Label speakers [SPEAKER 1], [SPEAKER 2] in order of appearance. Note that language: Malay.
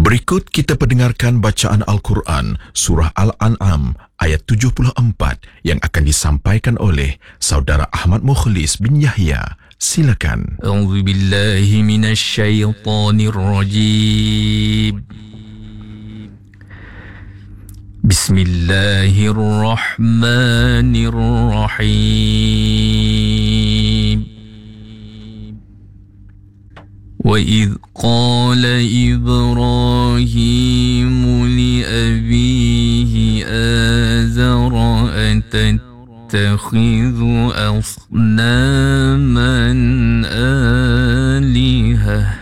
[SPEAKER 1] Berikut kita pendengarkan bacaan Al-Quran Surah Al-An'am ayat 74 yang akan disampaikan oleh Saudara Ahmad Mukhlis bin Yahya. Silakan.
[SPEAKER 2] A'udzu billahi minasyaitonir rajim. Bismillahirrahmanirrahim. وَإِذْ قَالَ إِبْرَاهِيمُ لِأَبِيهِ آزَرَ أَتَتَّخِذُ أَصْنَامًا آلِهَةً